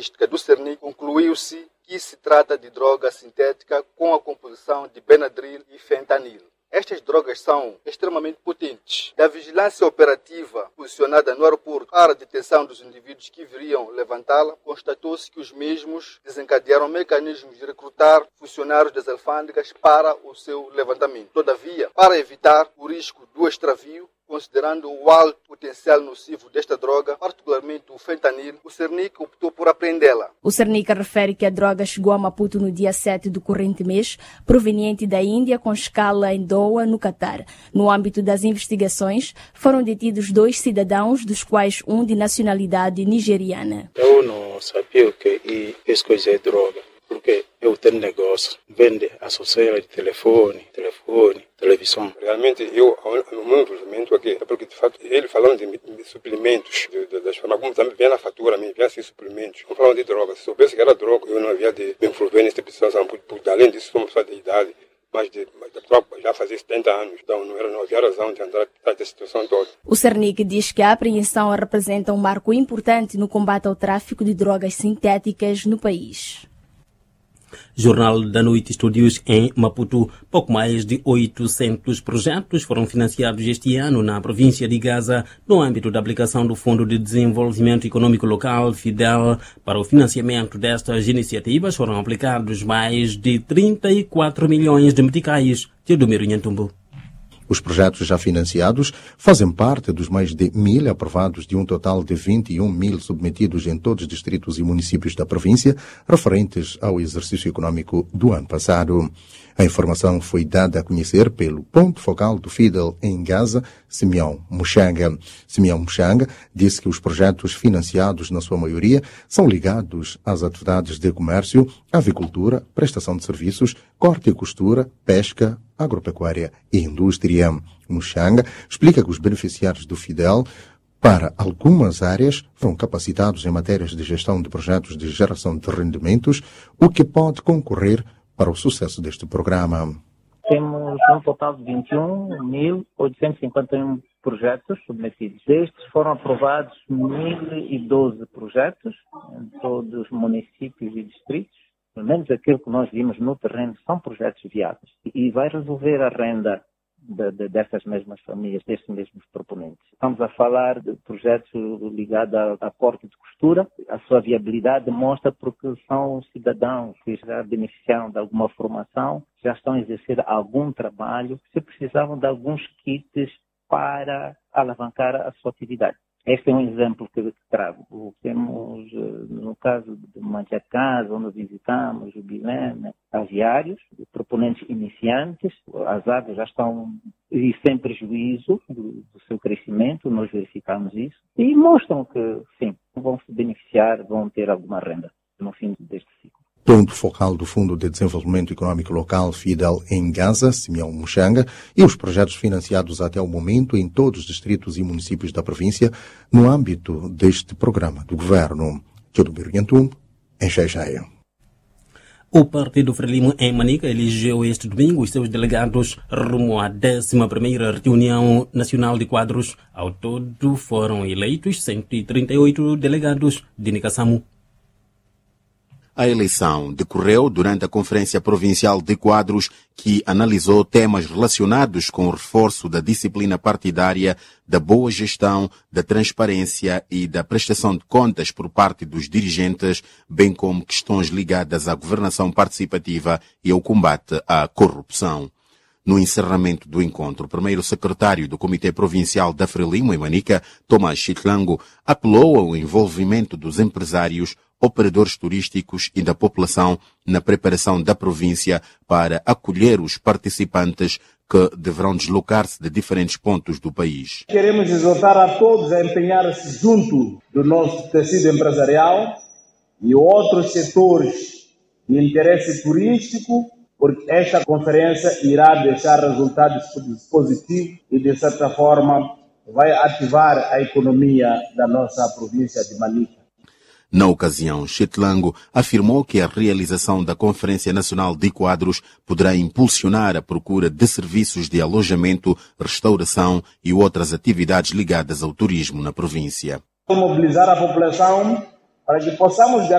estatística do Cernic, concluiu-se que se trata de droga sintética com a composição de Benadryl e fentanil. Estas drogas são extremamente potentes. Da vigilância operativa posicionada no aeroporto para a detenção dos indivíduos que viriam levantá-la, constatou-se que os mesmos desencadearam mecanismos de recrutar funcionários das alfândegas para o seu levantamento. Todavia, para evitar o risco do extravio, considerando o alto potencial nocivo desta droga, particularmente o fentanil, o Cernic optou por apreendê-la. O Cernic refere que a droga chegou a Maputo no dia 7 do corrente mês, proveniente da Índia, com escala em Doha, no Catar. No âmbito das investigações, foram detidos 2 cidadãos, dos quais um de nacionalidade nigeriana. Eu não sabia que isso coisa é droga, porque eu tenho negócio, vende associação de telefone, televisão. Realmente, o meu cruzamento aqui é porque, de fato, ele falando de suplementos, das farmácias, como também vem na fatura, vem assim suplementos, não falando de droga. Se soubesse que era droga, eu não havia de me envolver nessa situação, porque além disso, somos só de idade, mas já fazia 70 anos, então não havia razão de andar atrás da situação toda. O Cernic diz que a apreensão representa um marco importante no combate ao tráfico de drogas sintéticas no país. Jornal da Noite, estúdios em Maputo. Pouco mais de 800 projetos foram financiados este ano na província de Gaza no âmbito da aplicação do Fundo de Desenvolvimento Econômico Local, FIDEL. Para o financiamento destas iniciativas foram aplicados mais de 34 milhões de meticais. Teodomiro Nhantumbo. Os projetos já financiados fazem parte dos mais de 1.000 aprovados de um total de 21.000 submetidos em todos os distritos e municípios da província, referentes ao exercício econômico do ano passado. A informação foi dada a conhecer pelo ponto focal do FIDEL em Gaza, Simeão Muxanga. Simeão Muxanga disse que os projetos financiados, na sua maioria, são ligados às atividades de comércio, avicultura, prestação de serviços, corte e costura, pesca, agropecuária e indústria. Muxanga explica que os beneficiários do FIDEL, para algumas áreas, foram capacitados em matérias de gestão de projetos de geração de rendimentos, o que pode concorrer para o sucesso deste programa. Temos um total de 21.851 projetos submetidos. Destes foram aprovados 1.012 projetos em todos os municípios e distritos. Pelo menos aquilo que nós vimos no terreno são projetos viáveis. E vai resolver a renda dessas mesmas famílias, desses mesmos proponentes. Estamos a falar de projetos ligados a corte de costura. A sua viabilidade demonstra porque são cidadãos que já beneficiaram de alguma formação, já estão a exercer algum trabalho, se precisavam de alguns kits para alavancar a sua atividade. Este é um exemplo que trago. Temos, no caso de Manchacasa, onde visitamos o Bilene, aviários, proponentes iniciantes, as aves já estão sem prejuízo do seu crescimento, nós verificamos isso, e mostram que, sim, vão se beneficiar, vão ter alguma renda no fim deste ciclo. Ponto focal do Fundo de Desenvolvimento Econômico Local, FIDEL, em Gaza, Simeão Muxanga, e os projetos financiados até o momento em todos os distritos e municípios da província, no âmbito deste programa do Governo. Teodomiro Nhantumbo, em Xai-Xai. O Partido Frelimo em Manica elegeu este domingo os seus delegados rumo à 11ª reunião nacional de quadros. Ao todo foram eleitos 138 delegados de Nicassamo. A eleição decorreu durante a Conferência Provincial de Quadros, que analisou temas relacionados com o reforço da disciplina partidária, da boa gestão, da transparência e da prestação de contas por parte dos dirigentes, bem como questões ligadas à governação participativa e ao combate à corrupção. No encerramento do encontro, o primeiro secretário do Comitê Provincial da Frelimo, em Manica, Tomás Chitlango, apelou ao envolvimento dos empresários, operadores turísticos e da população na preparação da província para acolher os participantes que deverão deslocar-se de diferentes pontos do país. Queremos exortar a todos a empenhar-se junto do nosso tecido empresarial e outros setores de interesse turístico, porque esta conferência irá deixar resultados positivos e, de certa forma, vai ativar a economia da nossa província de Manica. Na ocasião, Chitlango afirmou que a realização da Conferência Nacional de Quadros poderá impulsionar a procura de serviços de alojamento, restauração e outras atividades ligadas ao turismo na província. Mobilizar a população para que possamos